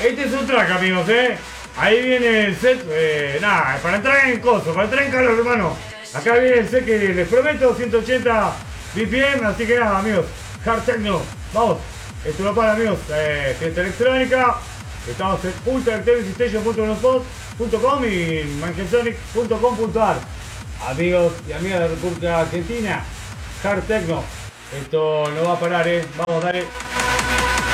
Este es un track, amigos, Ahí viene el set, nada, para entrar en coso, para entrar en calor, hermano. Acá viene el set que les prometo, 180 BPM, así que nada, amigos. Hard Techno, vamos. Esto lo para, amigos, fiesta electrónica. Estamos en ultraelectronicsstation.blogspot.com y manchesonic.com.ar. Amigos y amigas de la República Argentina, Hard Techno. Esto no va a parar, vamos, dale.